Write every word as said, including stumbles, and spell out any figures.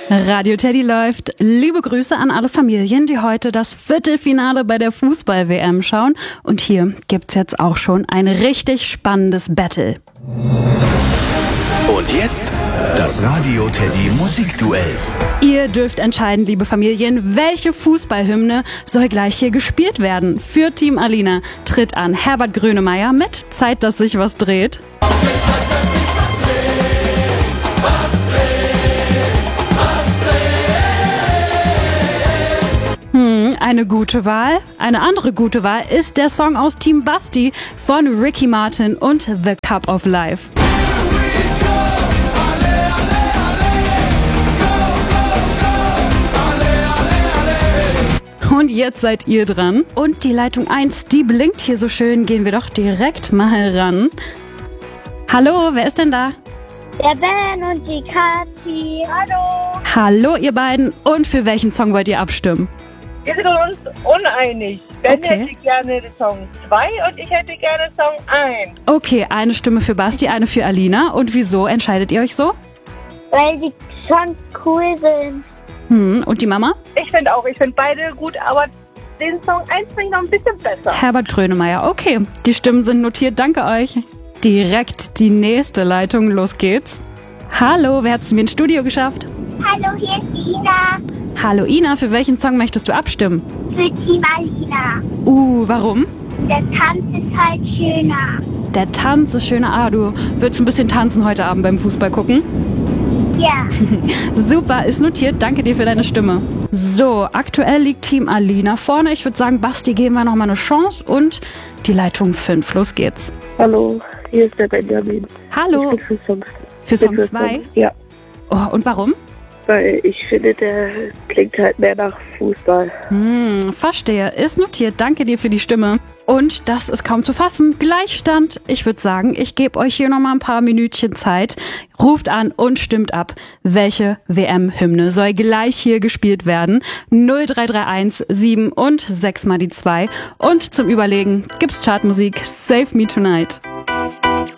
Radio Teddy läuft. Liebe Grüße an alle Familien, die heute das Viertelfinale bei der Fußball-W M schauen. Und hier gibt's jetzt auch schon ein richtig spannendes Battle. Und jetzt das Radio Teddy Musikduell. Ihr dürft entscheiden, liebe Familien, welche Fußballhymne soll gleich hier gespielt werden. Für Team Alina tritt an Herbert Grönemeyer mit Zeit, dass sich was dreht. Hm, eine gute Wahl. Eine andere gute Wahl ist der Song aus Team Basti von Ricky Martin und The Cup of Life. Und jetzt seid ihr dran. Und die Leitung eins, die blinkt hier so schön. Gehen wir doch direkt mal ran. Hallo, wer ist denn da? Der Ben und die Kathi. Hallo. Hallo, ihr beiden. Und für welchen Song wollt ihr abstimmen? Wir sind uns uneinig. Ben Okay. hätte gerne Song zwei und ich hätte gerne Song eins. Okay, eine Stimme für Basti, eine für Alina. Und wieso entscheidet ihr euch so? Weil die Songs cool sind. Hm, und die Mama? Ich finde auch, ich finde beide gut, aber den Song eins finde ich noch ein bisschen besser. Herbert Grönemeyer. Okay, die Stimmen sind notiert. Danke euch. Direkt die nächste Leitung. Los geht's. Hallo, wer hat's mir ins Studio geschafft? Hallo, hier ist Ina. Hallo Ina, für welchen Song möchtest du abstimmen? Für Team Alina. Uh, warum? Der Tanz ist halt schöner. Der Tanz ist schöner. Ah, du willst ein bisschen tanzen heute Abend beim Fußball gucken? Ja. Super, ist notiert. Danke dir für deine Stimme. So, aktuell liegt Team Alina vorne. Ich würde sagen, Basti, geben wir noch mal eine Chance. Und die Leitung fünf. Los geht's. Hallo, hier ist der Benjamin. Hallo. Ich bin für Songs. Für Song Für zwei? Songs, ja, Oh, und warum? weil ich finde, der klingt halt mehr nach Fußball. Hm, verstehe. Ist notiert. Danke dir für die Stimme. Und das ist kaum zu fassen. Gleichstand. Ich würde sagen, ich gebe euch hier noch mal ein paar Minütchen Zeit. Ruft an und stimmt ab, welche W M-Hymne soll gleich hier gespielt werden. null drei drei eins sieben und sechs mal die zwei. Und zum Überlegen gibt's Chartmusik Save Me Tonight.